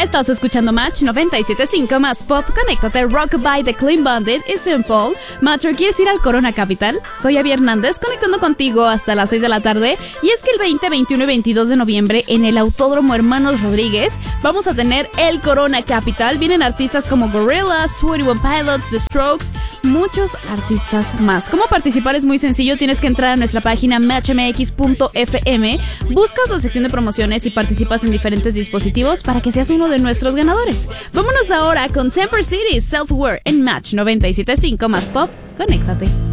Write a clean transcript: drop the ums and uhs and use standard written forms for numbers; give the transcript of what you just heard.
Estás escuchando Match 97.5 más Pop. Conéctate, Rockabye de Clean Bandit y Simple. Match, ¿quieres ir al Corona Capital? Soy Abby Hernández, conectando contigo hasta las 6 de la tarde. Y es que el 20, 21 y 22 de noviembre en el Autódromo Hermanos Rodríguez vamos a tener el Corona Capital. Vienen artistas como Gorillaz, 21 Pilots, The Strokes, muchos artistas más. ¿Cómo participar? Es muy sencillo, tienes que entrar a nuestra página matchmx.fm, buscas la sección de promociones y participas en diferentes dispositivos para que seas uno de nuestros ganadores. Vámonos ahora con Temper City, Self-Worth en Match 97.5 más Pop. Conéctate.